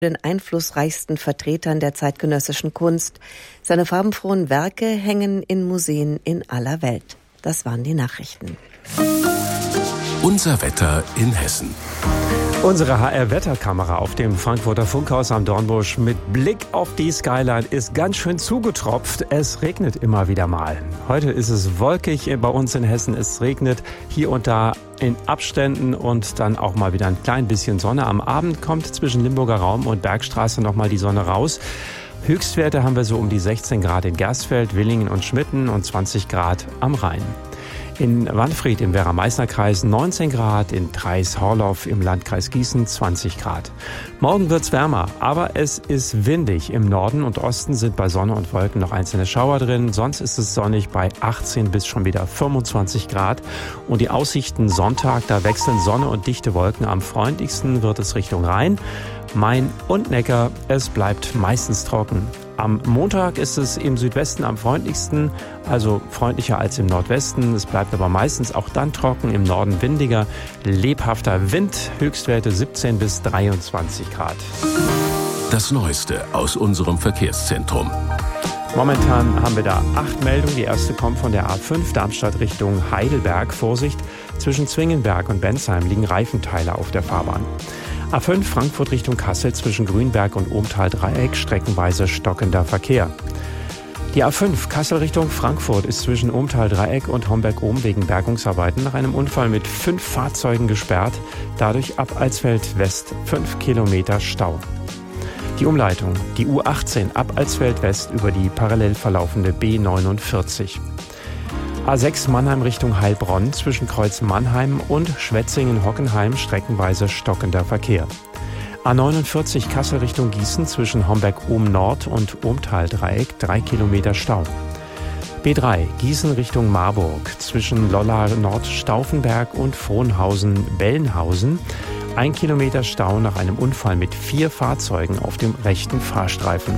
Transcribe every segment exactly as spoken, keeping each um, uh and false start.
den einflussreichsten Vertretern der zeitgenössischen Kunst. Seine farbenfrohen Werke hängen in Museen in aller Welt. Das waren die Nachrichten. Unser Wetter in Hessen. Unsere H R-Wetterkamera auf dem Frankfurter Funkhaus am Dornbusch mit Blick auf die Skyline ist ganz schön zugetropft. Es regnet immer wieder mal. Heute ist es wolkig bei uns in Hessen. Es regnet hier und da in Abständen und dann auch mal wieder ein klein bisschen Sonne. Am Abend kommt zwischen Limburger Raum und Bergstraße noch mal die Sonne raus. Höchstwerte haben wir so um die sechzehn Grad in Gersfeld, Willingen und Schmitten und zwanzig Grad am Rhein. In Wanfried im Werra-Meißner-Kreis neunzehn Grad, in Treis-Horloff im Landkreis Gießen zwanzig Grad. Morgen wird's wärmer, aber es ist windig. Im Norden und Osten sind bei Sonne und Wolken noch einzelne Schauer drin. Sonst ist es sonnig bei achtzehn bis schon wieder fünfundzwanzig Grad. Und die Aussichten Sonntag, da wechseln Sonne und dichte Wolken. Am freundlichsten wird es Richtung Rhein, Main und Neckar. Es bleibt meistens trocken. Am Montag ist es im Südwesten am freundlichsten, also freundlicher als im Nordwesten. Es bleibt aber meistens auch dann trocken, im Norden windiger, lebhafter Wind, Höchstwerte siebzehn bis dreiundzwanzig Grad. Das Neueste aus unserem Verkehrszentrum. Momentan haben wir da acht Meldungen. Die erste kommt von der A fünf Darmstadt Richtung Heidelberg. Vorsicht, zwischen Zwingenberg und Bensheim liegen Reifenteile auf der Fahrbahn. A fünf Frankfurt Richtung Kassel zwischen Grünberg und Ohmtal-Dreieck streckenweise stockender Verkehr. Die A fünf Kassel Richtung Frankfurt ist zwischen Ohmtal-Dreieck und Homberg-Ohm wegen Bergungsarbeiten nach einem Unfall mit fünf Fahrzeugen gesperrt. Dadurch ab Alsfeld West fünf Kilometer Stau. Die Umleitung, die U achtzehn ab Alsfeld West über die parallel verlaufende B neunundvierzig. A sechs Mannheim Richtung Heilbronn zwischen Kreuz Mannheim und Schwetzingen-Hockenheim streckenweise stockender Verkehr. A neunundvierzig Kassel Richtung Gießen zwischen Homberg-Ohm-Nord und Ohmtal-Dreieck drei Kilometer Stau. B drei Gießen Richtung Marburg zwischen Lollar-Nord-Stauffenberg und Frohnhausen-Bellenhausen ein Kilometer Stau nach einem Unfall mit vier Fahrzeugen auf dem rechten Fahrstreifen.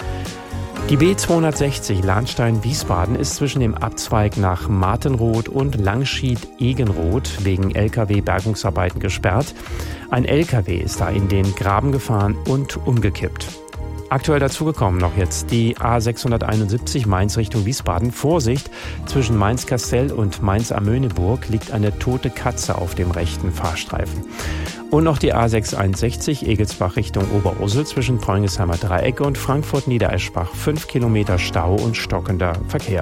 Die B zweihundertsechzig Lahnstein-Wiesbaden ist zwischen dem Abzweig nach Martenroth und Langschied-Egenroth wegen L K W-Bergungsarbeiten gesperrt. Ein L K W ist da in den Graben gefahren und umgekippt. Aktuell dazugekommen noch jetzt die A sechshunderteinundsiebzig Mainz Richtung Wiesbaden. Vorsicht, zwischen Mainz-Kastell und Mainz-Amöneburg liegt eine tote Katze auf dem rechten Fahrstreifen. Und noch die A sechshunderteinundsechzig Egelsbach Richtung Oberursel zwischen Preungesheimer Dreieck und Frankfurt-Niedereschbach. Fünf Kilometer Stau und stockender Verkehr.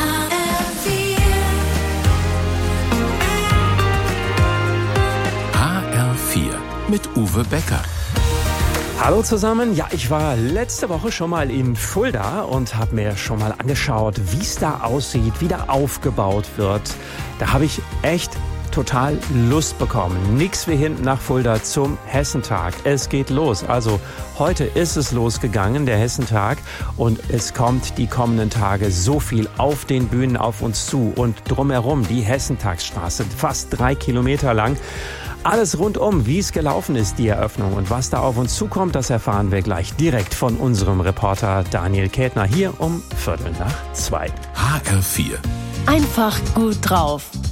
H R vier mit Uwe Becker. Hallo zusammen. Ja, ich war letzte Woche schon mal in Fulda und habe mir schon mal angeschaut, wie es da aussieht, wie da aufgebaut wird. Da habe ich echt total Lust bekommen. Nix wie hinten nach Fulda zum Hessentag. Es geht los. Also heute ist es losgegangen, der Hessentag. Und es kommt die kommenden Tage so viel auf den Bühnen auf uns zu. Und drumherum die Hessentagsstraße, fast drei Kilometer lang. Alles rundum, wie es gelaufen ist, die Eröffnung. Und was da auf uns zukommt, das erfahren wir gleich direkt von unserem Reporter Daniel Kätner hier um Viertel nach zwei. H R vier. Einfach gut drauf.